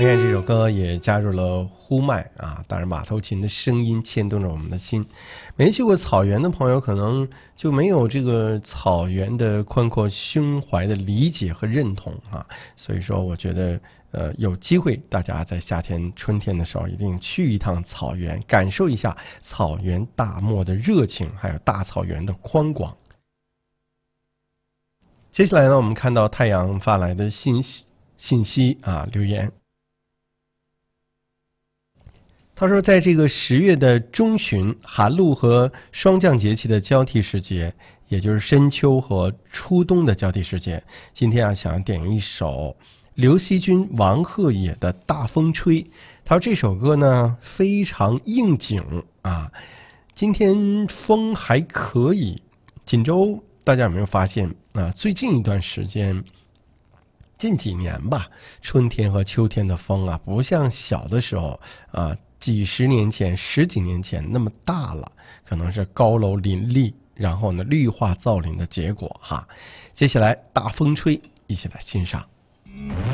你看这首歌也加入了呼麦啊，当然马头琴的声音牵动着我们的心。没去过草原的朋友可能就没有这个草原的宽阔胸怀的理解和认同啊，所以说我觉得有机会大家在夏天春天的时候一定去一趟草原，感受一下草原大漠的热情，还有大草原的宽广。接下来呢，我们看到太阳发来的信息啊，留言。他说，在这个10月的中旬，寒露和霜降节气的交替时节，也就是深秋和初冬的交替时节，今天啊，想点一首刘惜君、王鹤野的《大风吹》。他说这首歌呢非常应景啊，今天风还可以。锦州大家有没有发现啊？最近一段时间，近几年吧，春天和秋天的风啊，不像小的时候啊，几十年前、10几年前那么大了，可能是高楼林立，然后呢绿化造林的结果哈。接下来大风吹，一起来欣赏。